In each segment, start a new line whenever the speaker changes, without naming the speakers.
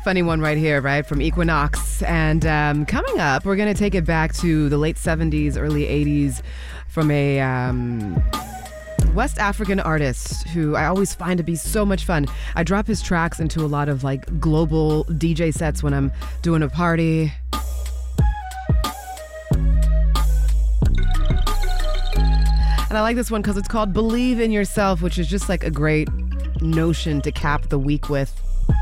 funny one right here, right, from Equinox. And coming up, we're going to take it back to the late 70s, early 80s from a West African artist who I always find to be so much fun. I drop his tracks into a lot of like global DJ sets when I'm doing a party. And I like this one because it's called Believe in Yourself, which is just like a great notion to cap the week with.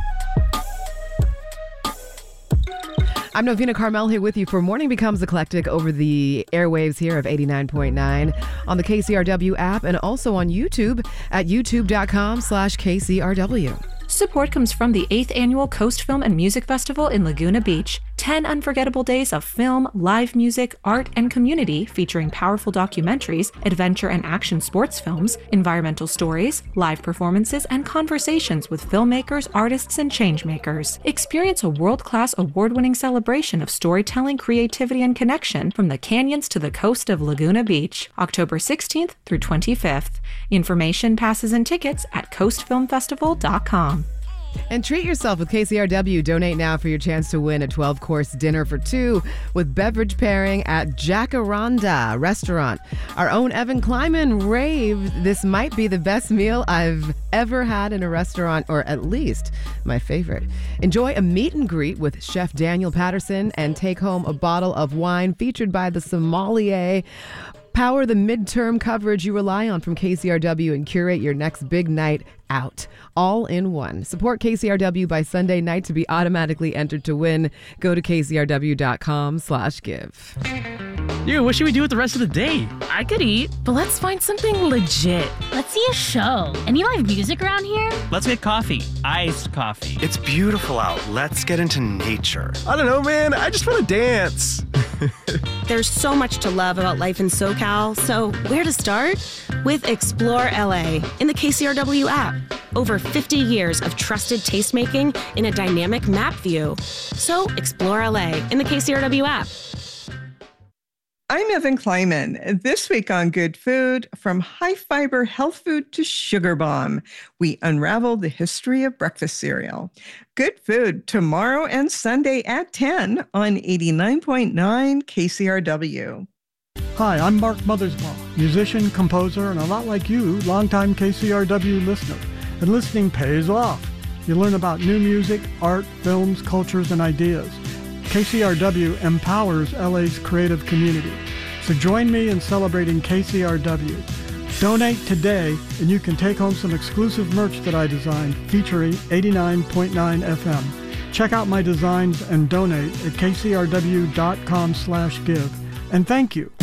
I'm Novena Carmel here with you for Morning Becomes Eclectic over the airwaves here of 89.9 on the KCRW app and also on YouTube at youtube.com/KCRW.
Support comes from the 8th Annual Coast Film and Music Festival in Laguna Beach. 10 unforgettable days of film, live music, art, and community featuring powerful documentaries, adventure and action sports films, environmental stories, live performances, and conversations with filmmakers, artists, and changemakers. Experience a world-class award-winning celebration of storytelling, creativity, and connection from the canyons to the coast of Laguna Beach, October 16th through 25th. Information, passes, and tickets at coastfilmfestival.com.
And treat yourself with KCRW. Donate now for your chance to win a 12-course dinner for two with beverage pairing at Jacaranda Restaurant. Our own Evan Kleiman raved this might be the best meal I've ever had in a restaurant, or at least my favorite. Enjoy a meet and greet with Chef Daniel Patterson and take home a bottle of wine featured by the sommelier. Power the midterm coverage you rely on from KCRW and curate your next big night out, all in one. Support KCRW by Sunday night to be automatically entered to win. Go to kcrw.com/give.
Dude, what should we do with the rest of the day?
I could eat, but let's find something legit.
Let's see a show. Any live music around here?
Let's get coffee. Iced coffee.
It's beautiful out. Let's get into nature.
I don't know, man. I just want to dance.
There's so much to love about life in SoCal, so where to start? With Explore LA in the KCRW app. Over 50 years of trusted tastemaking in a dynamic map view. So Explore LA in the KCRW app.
I'm Evan Kleiman. This week on Good Food, from high-fiber health food to sugar bomb, we unravel the history of breakfast cereal. Good Food, tomorrow and Sunday at 10 on 89.9 KCRW.
Hi, I'm Mark Mothersbaugh, musician, composer, and a lot like you, longtime KCRW listener. And listening pays off. You learn about new music, art, films, cultures, and ideas. KCRW empowers LA's creative community. So join me in celebrating KCRW. Donate today, and you can take home some exclusive merch that I designed featuring 89.9 FM. Check out my designs and donate at kcrw.com/give. And thank you